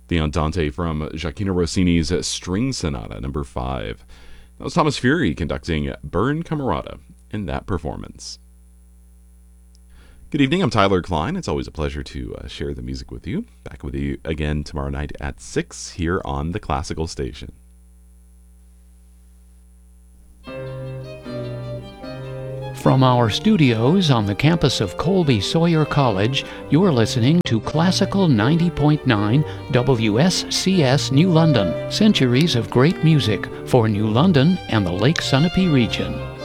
The Andante from Gioacchino Rossini's String Sonata No. 5. That was Thomas Fury conducting Burn Camerata in that performance. Good evening, I'm Tyler Klein. It's always a pleasure to share the music with you. Back with you again tomorrow night at 6 here on the Classical Station. From our studios on the campus of Colby Sawyer College, you're listening to Classical 90.9 WSCS New London. Centuries of great music for New London and the Lake Sunapee region.